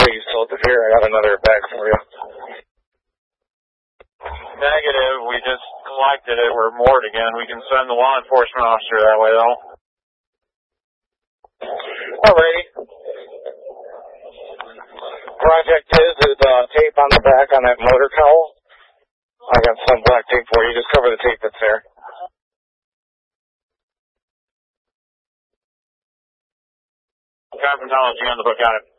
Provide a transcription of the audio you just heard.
you sold it here. I got another bag for you. Negative. We just collected it. We're moored again. We can send the law enforcement officer that way, though. Alrighty. Project is tape on the back on that motor cowl. I got some black tape for you. Just cover the tape that's there. Cosmetology on the book, got it.